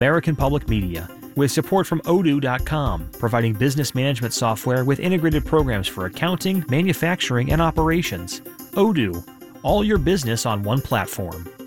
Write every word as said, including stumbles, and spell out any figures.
American Public Media, with support from odoo dot com, providing business management software with integrated programs for accounting, manufacturing, and operations. Odoo, all your business on one platform.